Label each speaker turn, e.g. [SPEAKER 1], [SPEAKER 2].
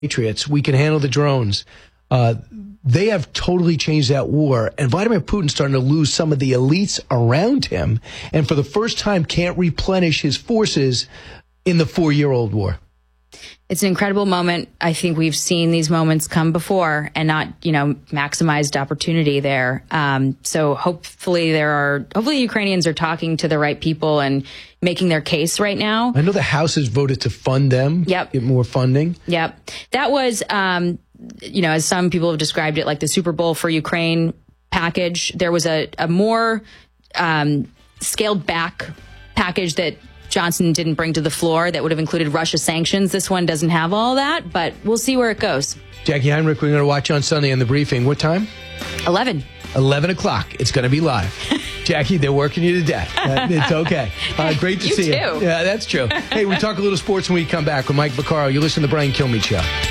[SPEAKER 1] Patriots, we can handle the drones. They have totally changed that war, and Vladimir Putin's starting to lose some of the elites around him, and for the first time can't replenish his forces in the 4-year-old war.
[SPEAKER 2] It's an incredible moment. I think we've seen these moments come before and not, maximized opportunity there. So hopefully Ukrainians are talking to the right people and making their case right now.
[SPEAKER 1] I know the House has voted to fund them.
[SPEAKER 2] Yep.
[SPEAKER 1] Get more funding.
[SPEAKER 2] Yep. That was, as some people have described it, like the Super Bowl for Ukraine package. There was a more scaled back package that Johnson didn't bring to the floor that would have included Russia sanctions. This one doesn't have all that, but we'll see where it goes.
[SPEAKER 1] Jackie Heinrich, we're going to watch you on Sunday on The Briefing. What time?
[SPEAKER 2] 11
[SPEAKER 1] o'clock. It's going to be live. Jackie, they're working you to death. It's okay. Great to see you.
[SPEAKER 2] Too.
[SPEAKER 1] Yeah, that's true. Hey, we talk a little sports when we come back with Mike Vaccaro. You listen to the Brian Kilmeade Show.